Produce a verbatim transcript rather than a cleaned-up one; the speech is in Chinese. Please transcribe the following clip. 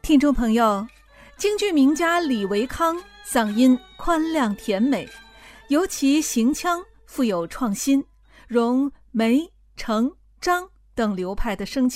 听众朋友，京剧名家李维康嗓音宽亮甜美，尤其行腔富有创新，融梅、程、张等流派的声